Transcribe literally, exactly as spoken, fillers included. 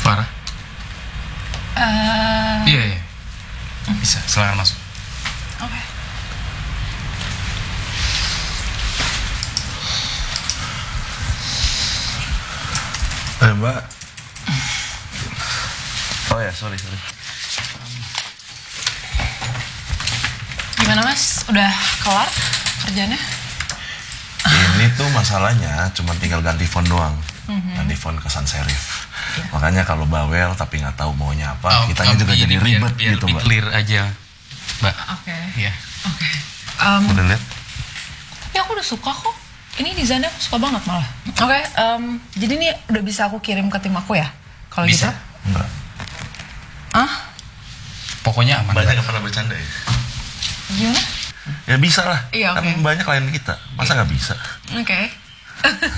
Farah? Uh, Iya, iya. Bisa, silakan masuk. Oke. Okay. Eh, Mbak. Oh ya, sorry, sorry. Gimana Mas? Udah kelar kerjanya? Ini tuh masalahnya cuma tinggal ganti font doang. Mm-hmm. Ganti font ke sans serif. Yeah. Makanya kalau bawel tapi nggak tahu maunya apa, Oh, kitanya juga jadi ribet biar, gitu, biar Mbak. clear aja, Mbak. Oke. Okay. Iya. Oke. Okay. Um, Udah lihat? Ya aku udah suka kok. Ini desainnya aku suka banget malah. Oke. Okay, um, jadi ini udah bisa aku kirim ke tim aku ya? Kalau gitu? Bisa. Enggak. Ah? Pokoknya aman. Banyak yang pernah bercanda ya? Gimana? Ya bisa lah. Iya, Kan oke. banyak klien kita. Masa nggak bisa? Oke. Okay.